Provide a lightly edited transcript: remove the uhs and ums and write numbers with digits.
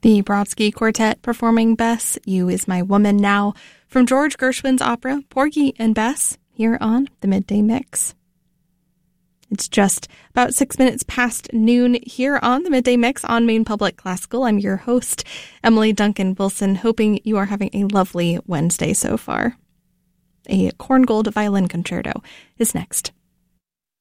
The Brodsky Quartet performing Bess, You Is My Woman Now, from George Gershwin's opera Porgy and Bess, here on the Midday Mix. It's just about 6 minutes past noon here on the Midday Mix on Maine Public Classical. I'm your host, Emily Duncan Wilson, hoping you are having a lovely Wednesday so far. A Korngold violin concerto is next.